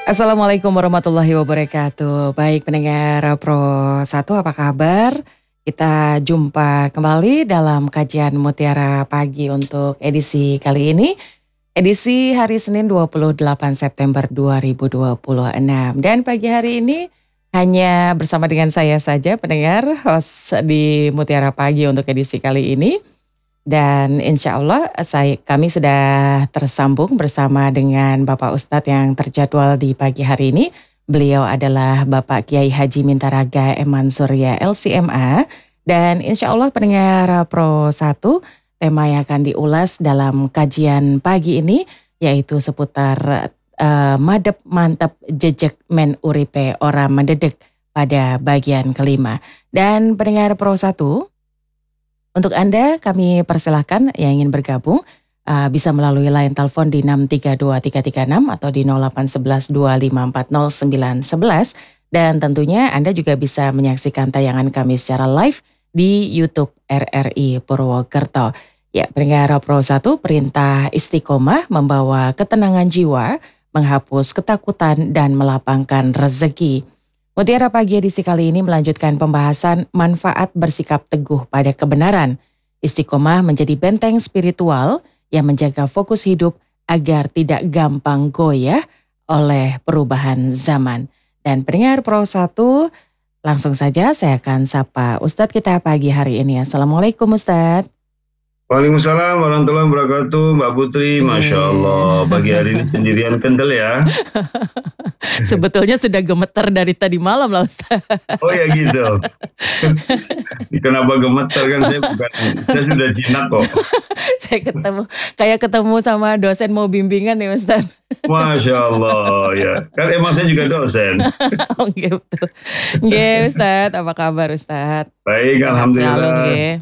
Assalamualaikum warahmatullahi wabarakatuh. Baik pendengar Pro 1, apa kabar? Kita jumpa kembali dalam kajian Mutiara Pagi untuk edisi kali ini. Edisi hari Senin 28 September 2026. Dan pagi hari ini hanya bersama dengan saya saja pendengar host di Mutiara Pagi untuk edisi kali ini. Dan insya Allah kami sudah tersambung bersama dengan Bapak Ustadz yang terjadwal di pagi hari ini. Beliau adalah Bapak Kiai Haji Mintaraga Eman Surya LCMA. Dan insya Allah pendengar Pro 1, tema yang akan diulas dalam kajian pagi ini yaitu seputar madep mantep jejek men uripe ora mendedek pada bagian kelima. Dan pendengar Pro 1, untuk Anda kami persilahkan yang ingin bergabung bisa melalui line telepon di 632336 atau di 081125400911 dan tentunya Anda juga bisa menyaksikan tayangan kami secara live di YouTube RRI Purwokerto. Ya, pendengar Pro 1, perintah istiqomah membawa ketenangan jiwa, menghapus ketakutan dan melapangkan rezeki. Mutiara Pagi edisi kali ini melanjutkan pembahasan manfaat bersikap teguh pada kebenaran. Istiqomah menjadi benteng spiritual yang menjaga fokus hidup agar tidak gampang goyah oleh perubahan zaman. Dan pendengar Pro 1, langsung saja saya akan sapa Ustadz kita pagi hari ini. Assalamualaikum Ustadz. Waalaikumsalam warahmatullahi wabarakatuh, Mbak Putri. Masya Allah, pagi hari ini sendirian kendel ya. Sebetulnya sudah gemeter dari tadi malam lah Ustaz. Oh ya gitu. Kenapa gemeter kan saya sudah jinak kok. Saya ketemu sama dosen mau bimbingan nih Ustaz. Masya Allah ya. Kan emang saya juga dosen. Oh gitu. Nggih Ustaz, apa kabar Ustaz? Baik, alhamdulillah.